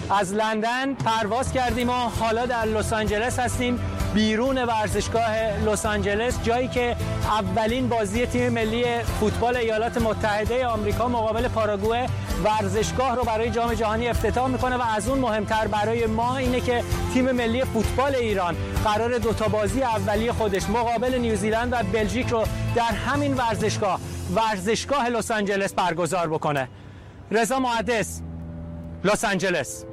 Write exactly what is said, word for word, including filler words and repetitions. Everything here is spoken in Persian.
از لندن پرواز کردیم و حالا در لس آنجلس هستیم، بیرون ورزشگاه لس آنجلس، جایی که اولین بازی تیم ملی فوتبال ایالات متحده آمریکا مقابل پاراگوئه ورزشگاه رو برای جام جهانی افتتاح میکنه و از اون مهمتر برای ما اینه که تیم ملی فوتبال ایران قرار دو تا بازی اولیه خودش مقابل نیوزیلند و بلژیک رو در همین ورزشگاه ورزشگاه لس آنجلس برگزار بکنه. رضا محدث، لس آنجلس.